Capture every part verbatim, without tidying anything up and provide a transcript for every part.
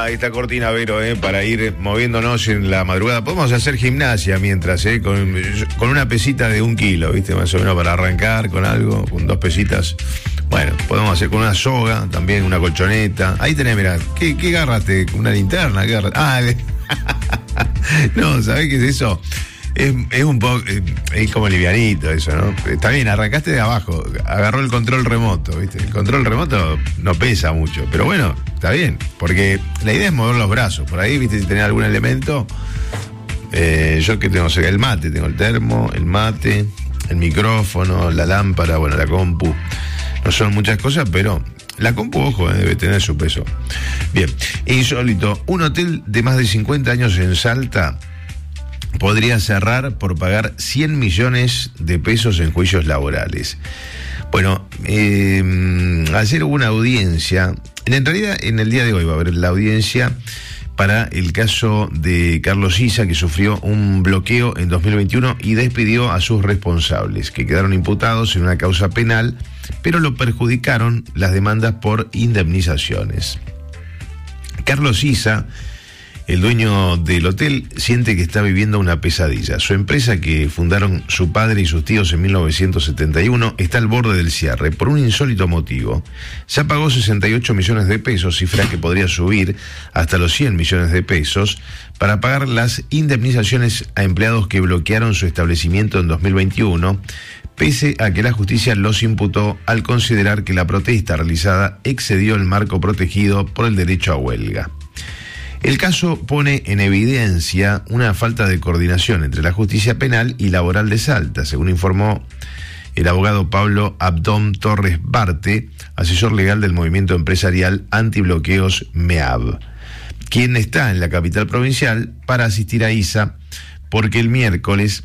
esta, esta cortina, Vero, eh, para ir moviéndonos en la madrugada. Podemos hacer gimnasia mientras, eh, con, con una pesita de un kilo, ¿viste? Más o menos para arrancar con algo, con dos pesitas. Bueno, podemos hacer con una soga, también una colchoneta. Ahí tenés, mirá, ¿qué, qué agarraste? ¿Una linterna? ¿Qué agarraste? Ah, de... no, ¿sabés qué es eso? Es, es un poco, es, es como livianito eso, ¿no? Está bien, arrancaste de abajo, agarró el control remoto, ¿viste? El control remoto no pesa mucho, pero bueno, está bien, porque la idea es mover los brazos. Por ahí, ¿viste? Si tenés algún elemento, eh, yo que tengo, el mate, tengo el termo, el mate, el micrófono, la lámpara, bueno, la compu. No son muchas cosas, pero la compu, ojo, eh, debe tener su peso. Bien, insólito, un hotel de más de cincuenta años en Salta podría cerrar por pagar cien millones de pesos en juicios laborales. Bueno, eh, ayer hubo una audiencia, en realidad en el día de hoy va a haber la audiencia para el caso de Carlos Issa, que sufrió un bloqueo en dos mil veintiuno y despidió a sus responsables, que quedaron imputados en una causa penal, pero lo perjudicaron las demandas por indemnizaciones. Carlos Issa, el dueño del hotel, siente que está viviendo una pesadilla. Su empresa, que fundaron su padre y sus tíos en mil novecientos setenta y uno, está al borde del cierre por un insólito motivo. Ya pagó sesenta y ocho millones de pesos, cifra que podría subir hasta los cien millones de pesos, para pagar las indemnizaciones a empleados que bloquearon su establecimiento en dos mil veintiuno, pese a que la justicia los imputó al considerar que la protesta realizada excedió el marco protegido por el derecho a huelga. El caso pone en evidencia una falta de coordinación entre la justicia penal y laboral de Salta, según informó el abogado Pablo Abdón Torres Barte, asesor legal del movimiento empresarial Antibloqueos MEAB, quien está en la capital provincial para asistir a Issa, porque el miércoles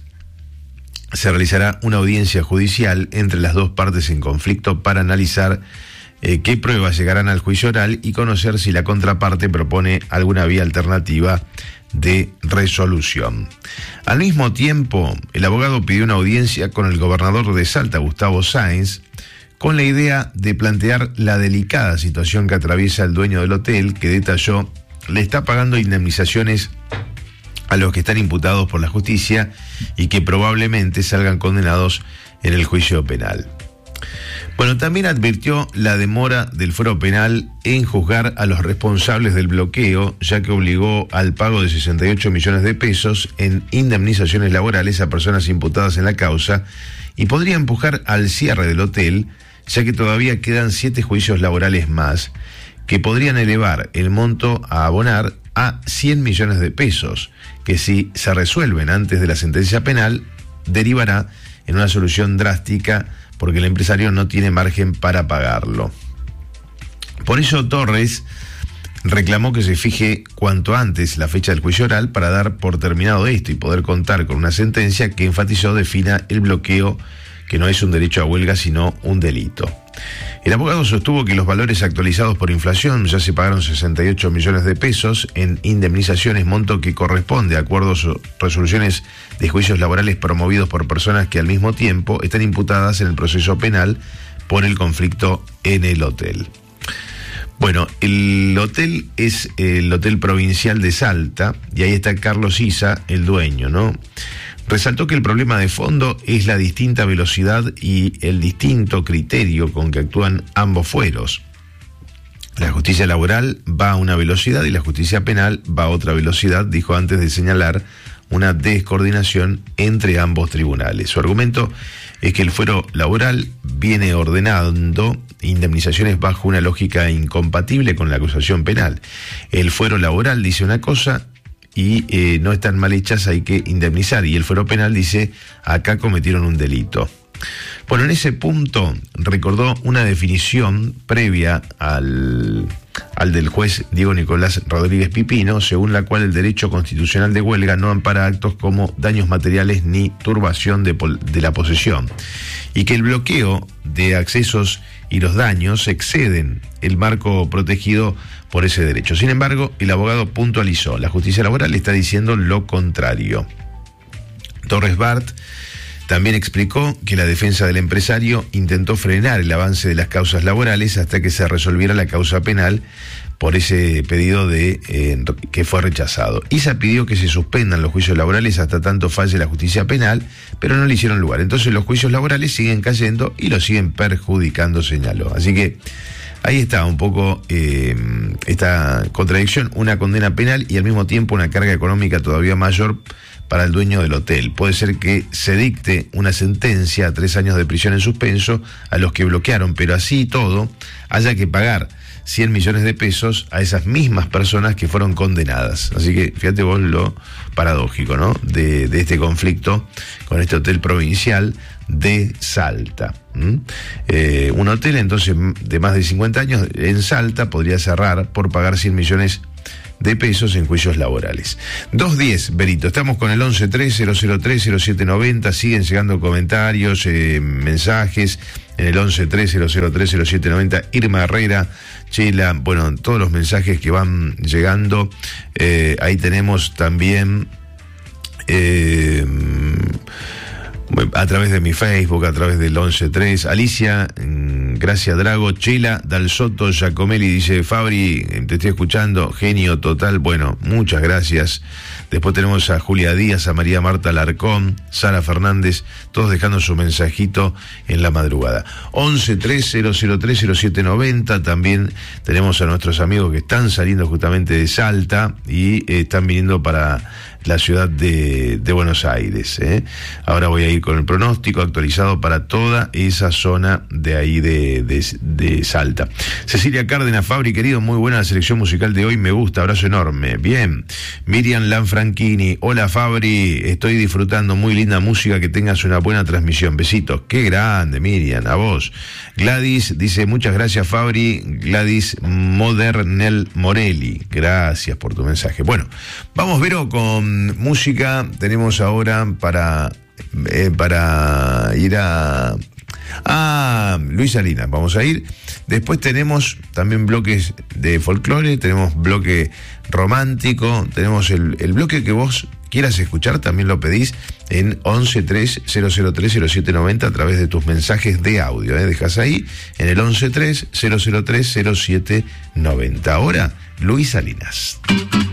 se realizará una audiencia judicial entre las dos partes en conflicto para analizar Eh, qué pruebas llegarán al juicio oral y conocer si la contraparte propone alguna vía alternativa de resolución. Al mismo tiempo, el abogado pidió una audiencia con el gobernador de Salta, Gustavo Sáenz, con la idea de plantear la delicada situación que atraviesa el dueño del hotel, que detalló le está pagando indemnizaciones a los que están imputados por la justicia y que probablemente salgan condenados en el juicio penal. Bueno, también advirtió la demora del fuero penal en juzgar a los responsables del bloqueo, ya que obligó al pago de sesenta y ocho millones de pesos en indemnizaciones laborales a personas imputadas en la causa, y podría empujar al cierre del hotel, ya que todavía quedan siete juicios laborales más, que podrían elevar el monto a abonar a cien millones de pesos, que si se resuelven antes de la sentencia penal, derivará en una solución drástica, porque el empresario no tiene margen para pagarlo. Por ello, Torres reclamó que se fije cuanto antes la fecha del juicio oral para dar por terminado esto y poder contar con una sentencia que, enfatizó, defina el bloqueo, que no es un derecho a huelga sino un delito. El abogado sostuvo que los valores actualizados por inflación ya se pagaron sesenta y ocho millones de pesos en indemnizaciones, monto que corresponde a acuerdos o resoluciones de juicios laborales promovidos por personas que al mismo tiempo están imputadas en el proceso penal por el conflicto en el hotel. Bueno, el hotel es el Hotel Provincial de Salta y ahí está Carlos Issa, el dueño, ¿no? Resaltó que el problema de fondo es la distinta velocidad y el distinto criterio con que actúan ambos fueros. La justicia laboral va a una velocidad y la justicia penal va a otra velocidad, dijo, antes de señalar una descoordinación entre ambos tribunales. Su argumento es que el fuero laboral viene ordenando indemnizaciones bajo una lógica incompatible con la acusación penal. El fuero laboral dice una cosa y eh, no están mal hechas, hay que indemnizar, y el fuero penal dice acá cometieron un delito. Bueno, en ese punto recordó una definición previa al, al del juez Diego Nicolás Rodríguez Pipino, según la cual el derecho constitucional de huelga no ampara actos como daños materiales ni turbación de, de la posesión, y que el bloqueo de accesos y los daños exceden el marco protegido por ese derecho. Sin embargo, el abogado puntualizó, la justicia laboral está diciendo lo contrario. Torres Bart también explicó que la defensa del empresario intentó frenar el avance de las causas laborales hasta que se resolviera la causa penal, por ese pedido de eh, que fue rechazado. I S A pidió que se suspendan los juicios laborales hasta tanto falle la justicia penal, pero no le hicieron lugar. Entonces los juicios laborales siguen cayendo y los siguen perjudicando, señaló. Así que ahí está un poco eh, esta contradicción, una condena penal y al mismo tiempo una carga económica todavía mayor para el dueño del hotel. Puede ser que se dicte una sentencia a tres años de prisión en suspenso a los que bloquearon, pero así y todo haya que pagar cien millones de pesos a esas mismas personas que fueron condenadas. Así que fíjate vos lo paradójico, ¿no? De, de este conflicto con este hotel provincial de Salta. ¿Mm? Eh, un hotel entonces de más de cincuenta años en Salta podría cerrar por pagar cien millones de pesos en juicios laborales. dos diez, Berito, estamos con el once tres cero cero tres cero siete noventa, siguen llegando comentarios, eh, mensajes en el once tres cero cero tres cero siete noventa. Irma Herrera, Chela, bueno, todos los mensajes que van llegando. Eh, ahí tenemos también eh, a través de mi Facebook, a través del once tres, Alicia, gracias Drago, Chela, Dal Soto, Giacomelli dice, Fabri, te estoy escuchando, genio total, bueno, muchas gracias. Después tenemos a Julia Díaz, a María Marta Larcón, Sara Fernández, todos dejando su mensajito en la madrugada. once tres cero cero tres cero siete noventa, también tenemos a nuestros amigos que están saliendo justamente de Salta y eh, están viniendo para la ciudad de, de Buenos Aires. ¿eh? Ahora voy a ir con el pronóstico actualizado para toda esa zona de ahí de, de, de Salta. Cecilia Cárdenas, Fabri, querido, muy buena la selección musical de hoy, me gusta, abrazo enorme. Bien. Miriam Lanfranchini, hola Fabri, estoy disfrutando, muy linda música, que tengas una buena transmisión. Besitos. Qué grande, Miriam, a vos. Gladys dice, muchas gracias Fabri. Gladys Modernel Morelli, gracias por tu mensaje. Bueno, vamos, Vero, con música. Tenemos ahora para eh, para ir a a Luis Salinas, vamos a ir. Después tenemos también bloques de folclore, tenemos bloque romántico, tenemos el, el bloque que vos quieras escuchar, también lo pedís en once tres cero cero tres cero siete noventa a través de tus mensajes de audio, ¿eh? Dejas ahí en el once tres cero cero tres cero siete noventa. Ahora, Luis Salinas.